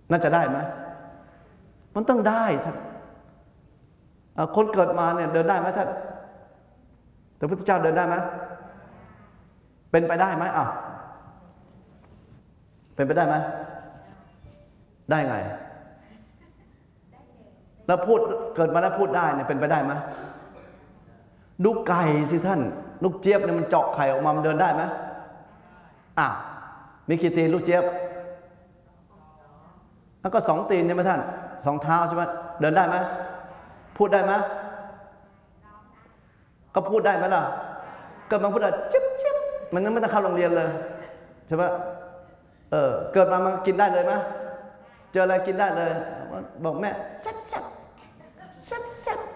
น่าจะได้ไหมมันต้องได้ท่านคนเกิดมาเนี่ยเดินได้ไหมท่านแต่พระพุทธเจ้าเดินได้ไหมเป็นไปได้ไหมเป็นไปได้ไหมได้ไงแล้วพูดเกิดมาแล้วพูดได้เนี่ยเป็นไปได้ไหมลูกไก่สิท่านลูกเจี๊ยบเนี่ยมันเจาะไข่ออกมามันเดินได้ไหมมีกี่ตีนลูกเจี๊ยบแล้วก็2 ตีนใช่ไหมท่าน2 เท้าใช่ไหมเดินได้ไหมพูดได้ไหมก็พูดได้ไหมล่ะก็มันพูดได้จิ๊บจิ๊บมันไม่ต้องเข้าโรงเรียนเลยใช่ไหมเกิดมามันกินได้เลยไหมเจออะไรกินได้เลยบอกแม่แซ่บแซ่บแซ่บแซ่บ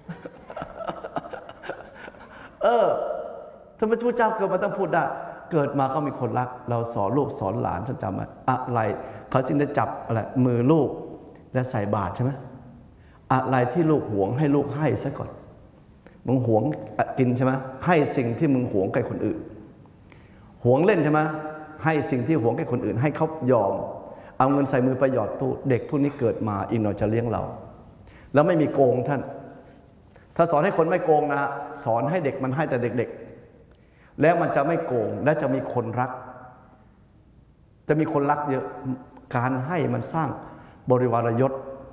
ถ้าพระพุทธเจ้าเกิดมาต้องพูดได้เกิดมาก็มีคนรักเราสอนลูกสอนหลานท่านจำไหมอะไรเขาจึงได้จับอะไรมือลูกและใส่บาตรใช่ไหมอะไรที่ลูกหวงให้ลูกให้ซะก่อนมึงหวงกินใช่ไหมให้สิ่งที่มึงหวงแก่คนอื่นหวงเล่นใช่ไหมให้สิ่งที่หวงแก่คนอื่นให้เขายอมเอาเงินใส่มือไปหยอดตู้เด็กพวกนี้เกิดมาอีกหน่อยจะเลี้ยงเราแล้วไม่มีโกงท่านถ้าสอนให้คนไม่โกงนะสอนให้เด็กมันให้แต่เด็กๆแล้วมันจะไม่โกงและจะมีคนรักจะมีคนรักเยอะการให้มันสร้างบริวารยศ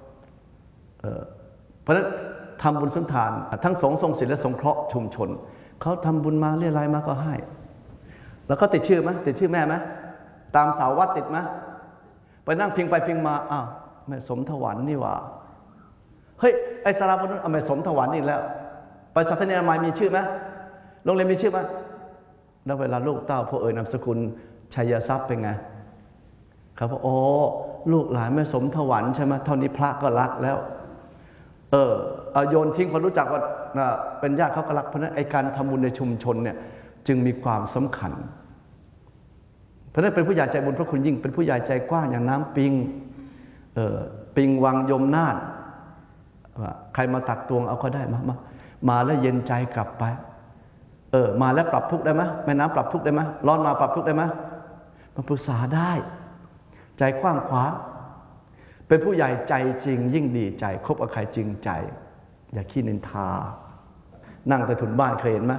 เพราะฉะนั้นทำบุญสุนทานทั้งสงฆ์ทรงศีลและสงเคราะห์ชุมชนเขาทำบุญมาเรียรายมาก็ให้แล้วก็ติดชื่อไหมติดชื่อแม่ไหมตามเสาวัดติดไหมไปนั่งพิงไปพิงมาแม่สมถวันนี่ว่าเฮ้ยไอสาราพุทธแม่สมถวันนี่แล้วไปศาสนาใหม่มีชื่อไหมโรงเรียนมีชื่อไหมแล้วเวลาลูกเต้าพอนามสกุลชัยทรัพย์เป็นไงครับโอ้ลูกหลานแม่สมถวันใช่ไหมเท่านี้พระก็รักแล้วโยนทิ้งคนรู้จักว่าเป็นญาติเขาก็รักเพราะนั้นไอการทำบุญในชุมชนเนี่ยจึงมีความสำคัญเพราะนั้นเป็นผู้ใหญ่ใจบุญพระคุณยิ่งเป็นผู้ใหญ่ใจกว้างอย่างน้ำปิงปิงวังยมนาฏใครมาตักตวงเอาก็ได้มาแล้วเย็นใจกลับไปมาแล้วปรับทุกข์ได้ไหมแม่น้ำปรับทุกข์ได้ไหมร้อนมาปรับทุกข์ได้ไหมมาปรึกษาได้ใจกว้างขวางเป็นผู้ใหญ่ใจจริงยิ่งดีใจคบกับใครจริงใจอย่าขี้นินทานั่งใต้ถุนบ้านเคยเห็นไหม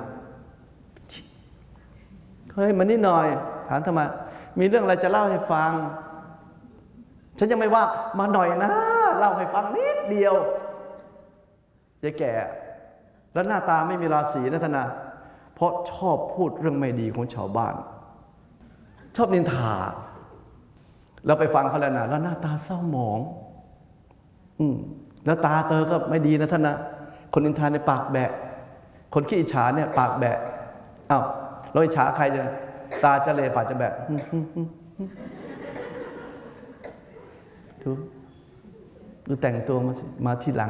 เฮ้ยมานี่หน่อยถามทำไมมีเรื่องอะไรจะเล่าให้ฟังฉันยังไม่ว่ามาหน่อยนะเล่าให้ฟังนิดเดียวยายแก่แล้วหน้าตาไม่มีราศีนะท่านนะเพราะชอบพูดเรื่องไม่ดีของชาวบ้านชอบนินทาเราไปฟังเขาแล้วนะแล้วหน้าตาเศร้าหมองแล้วตาเตอก็ไม่ดีนะท่านนะคนนินทาในปากแบะคนขี้อิจฉาเนี่ยปากแบะเราอิจฉาใครจะตาจะเลปากจะแบะดูแต่งตัวมาทีหลัง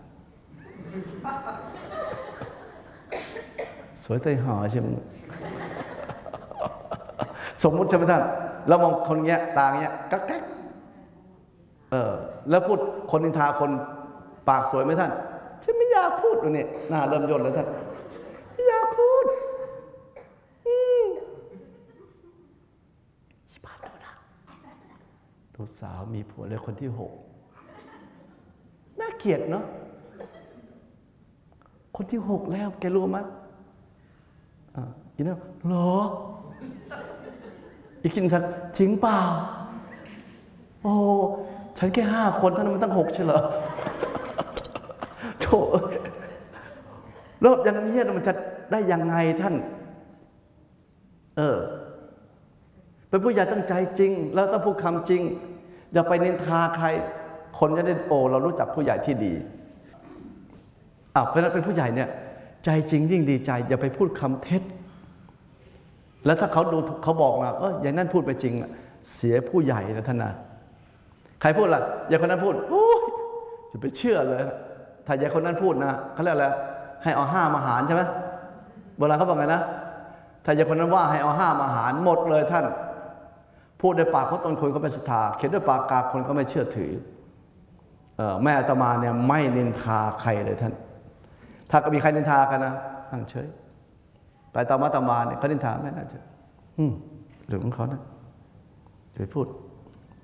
สวยเตยห่อใช่ไหมสมมุติใช่ไหมท่านเรามองคนเงี้ยตาเงี้ยกั๊กแก๊กแล้วพูดคนนินทาคนปากสวยไหมท่านฉันไม่อยากพูดตรงนี้หน้าเริ่มย่นแล้วท่านไม่อยากพูดชิบาดูนะดูสาวมีผัวเลยคนที่6น่าเกลียดเนาะคนที่6แล้วแกรู้ไหมอีนั่นเหรออีกคิดทักจริงเปล่าโอ้ฉันแค่5 คนท่านมันตั้ง6ใช่เหรอโถ่รอบอย่างนี้มันจะได้ยังไงท่านเป็นผู้ใหญ่ตั้งใจจริงแล้วต้องพูดคำจริงอย่าไปนินทาใครคนจะได้เรารู้จักผู้ใหญ่ที่ดีเพราะนั้นเป็นผู้ใหญ่เนี่ยใจจริงยิ่งดีใจอย่าไปพูดคำเท็จแล้วถ้าเขาดูเขาบอกนะอย่างนั้นพูดไปจริงเสียผู้ใหญ่นะท่านนะใครพูดล่ะอย่างคนนั้นพูดจะไปเชื่อเลยถ้าอย่างคนนั้นพูดนะเขาเรียกอะไรให้เอา5 มาหารใช่ไหมโบราณเขาบอกไงนะถ้าอย่างคนนั้นว่าให้เอา5 มาหารหมดเลยท่านพูดด้วยปากเขาตนคนก็ไม่ศรัทธาเขียนด้วยปากกาคนก็ไม่เชื่อถือแม่อาตมาเนี่ยไม่นินทาใครเลยท่านถ้าก็มีใครนินทากันนะนั่งเฉยแต่ตามาเนี่ยเขานินทาไม่น่าจะเรื่องของเขานะอย่าไปพูด